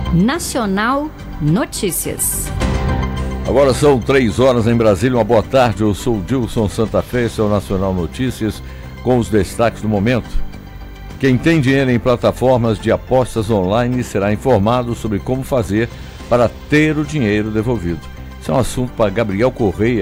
Nacional Notícias. Agora são 3 horas em Brasília. Uma boa tarde, eu sou o Dilson Santa Fé, esse é o Nacional Notícias, com os destaques do momento. Quem tem dinheiro em plataformas de apostas online será informado sobre como fazer para ter o dinheiro devolvido. Esse é um assunto para Gabriel Correia.